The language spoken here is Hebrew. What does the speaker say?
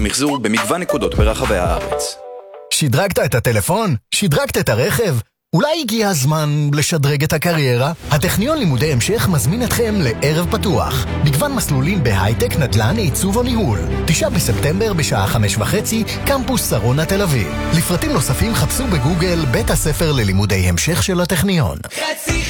מחזור במגוון נקודות ברחבי הארץ. שדרגת את הטלפון? שדרגת את הרכב? אולי הגיע הזמן לשדרג את הקריירה? הטכניון לימודי המשך מזמין אתכם לערב פתוח. מגוון מסלולים בהייטק, נדל"ן, עיצוב או ניהול. 9 בספטמבר בשעה 5:30, קמפוס שרונה תל אביב. לפרטים נוספים חפשו בגוגל בית הספר ללימודי המשך של הטכניון. חצי